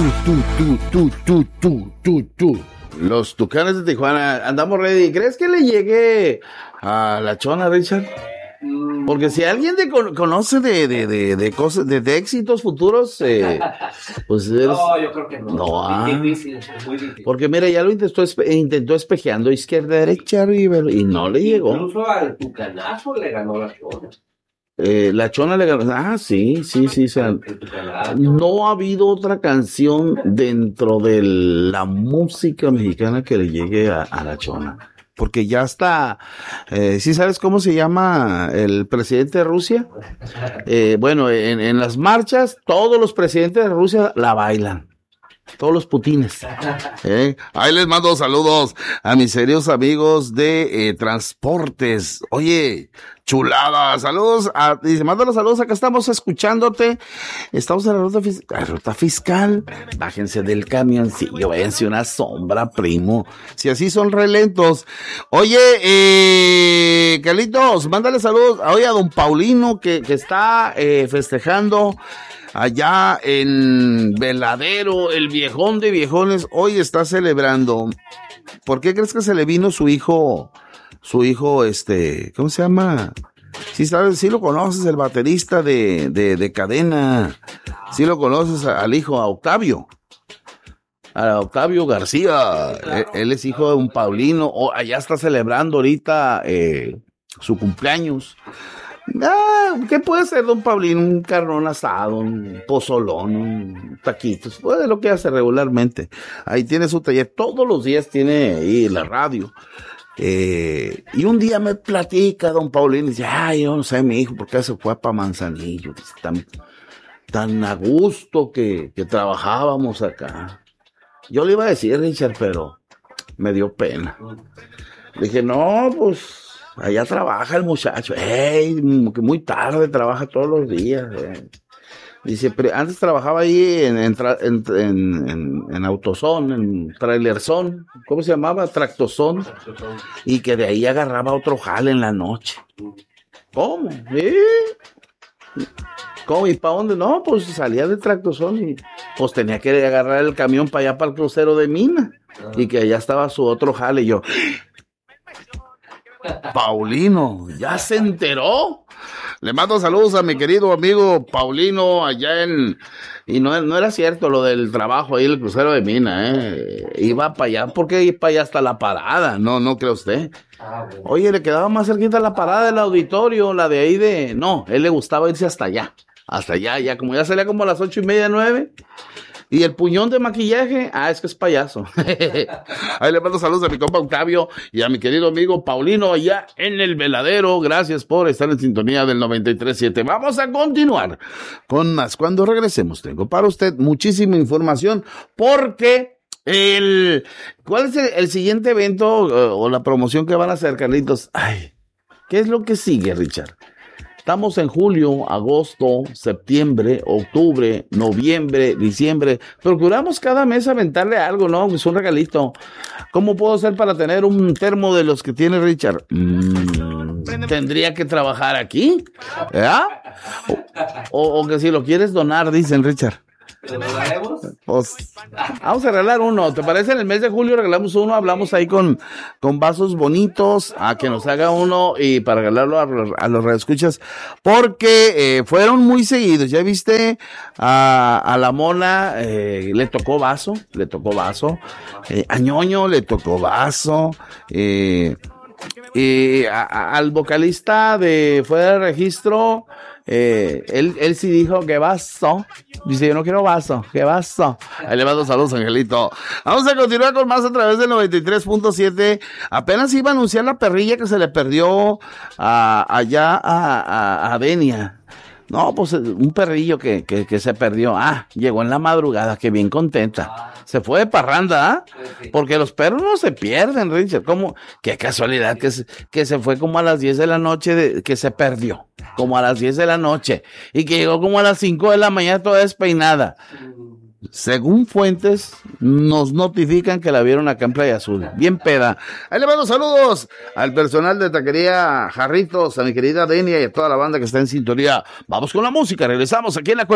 tú. Los Tucanes de Tijuana, andamos ready. ¿Crees que le llegue a la Chona, Richard? Porque si alguien conoce de cosas, de éxitos futuros, pues no, yo creo que no. No, es difícil, es muy difícil. Porque mira, ya lo intentó espejeando izquierda, derecha, arriba, y no le llegó. Incluso al Tucanazo le ganó la Chona. La Chona le ganó. Sí. O sea, no ha habido otra canción dentro de la música mexicana que le llegue a la Chona. Porque ya está, ¿sí sabes cómo se llama el presidente de Rusia? Bueno, en las marchas, todos los presidentes de Rusia la bailan. Todos los putines. Ahí les mando saludos a mis serios amigos de transportes. Oye, chulada, saludos. Dice, mando los saludos, acá estamos escuchándote. Estamos en la ruta fiscal. Bájense del camioncillo, váyanse una sombra, primo. Si así son relentos. Oye, Carlitos, mándale saludos. Oye, a don Paulino que está festejando allá en Veladero, el viejón de viejones, hoy está celebrando. ¿Por qué crees que se le vino su hijo, ¿cómo se llama? Sí sabes, sí lo conoces, el baterista de Cadena. Sí lo conoces al hijo, a Octavio García. Él es hijo de un Paulino, allá está celebrando ahorita su cumpleaños. ¿Qué puede ser don Paulino? Un carnón asado, un pozolón, un taquitos, puede lo que hace regularmente. Ahí tiene su taller, todos los días tiene ahí la radio. Y un día me platica don Paulino y dice, yo no sé, mi hijo, ¿por qué se fue para Manzanillo? Tan a gusto que trabajábamos acá. Yo le iba a decir, Richard, pero me dio pena. Le dije, no, pues allá trabaja el muchacho, que muy tarde, trabaja todos los días. Dice, pero antes trabajaba ahí en Autozón, en Trailerzón, ¿cómo se llamaba? Tractozón, y que de ahí agarraba otro jale en la noche. ¿Cómo? ¿Cómo? ¿Y para dónde? No, pues salía de Tractozón y pues tenía que agarrar el camión para allá, para el crucero de Mina, y que allá estaba su otro jale, y yo... Paulino, ¿ya se enteró? Le mando saludos a mi querido amigo Paulino allá y no era cierto lo del trabajo ahí, el crucero de Mina, iba para allá, porque iba para allá hasta la parada, no cree usted. Oye, le quedaba más cerquita la parada del auditorio, la de ahí no, él le gustaba irse hasta allá, ya, como ya salía como a las 8:30, 9. Y el puñón de maquillaje, es que es payaso. Ahí le mando saludos a mi compa Octavio y a mi querido amigo Paulino allá en el Veladero. Gracias por estar en sintonía del 93.7. Vamos a continuar con más. Cuando regresemos tengo para usted muchísima información porque ¿cuál es el siguiente evento o la promoción que van a hacer, Carlitos? ¿Qué es lo que sigue, Richard? Estamos en julio, agosto, septiembre, octubre, noviembre, diciembre. Procuramos cada mes aventarle algo, ¿no? Es un regalito. ¿Cómo puedo hacer para tener un termo de los que tiene Richard? Tendría que trabajar aquí, ¿verdad? O que si lo quieres donar, dicen Richard. ¿Lo regalaremos? Pues, vamos a regalar uno. ¿Te parece? En el mes de julio regalamos uno. Hablamos ahí con vasos bonitos a que nos haga uno y para regalarlo a los radioescuchas porque fueron muy seguidos. Ya viste a la Mona le tocó vaso. A Ñoño le tocó vaso. Al vocalista de Fuera de Registro, él sí dijo que vaso. Dice, yo no quiero vaso, que vaso. Ahí le mando saludos, Angelito. Vamos a continuar con más a través del 93.7. Apenas iba a anunciar la perrilla que se le perdió allá a Denia. No, pues un perrillo que se perdió. Llegó en la madrugada, que bien contenta. Se fue de parranda, porque los perros no se pierden, Richard. ¿Cómo? Qué casualidad que se fue como a las 10 de la noche, que se perdió. Como a las 10 de la noche. Y que llegó como a las 5 de la mañana toda despeinada. Según fuentes, nos notifican que la vieron acá en Playa Azul. Bien peda. Ahí le mando saludos al personal de Taquería Jarritos, a mi querida Denia y a toda la banda que está en sintonía. Vamos con la música, regresamos aquí en la cueva.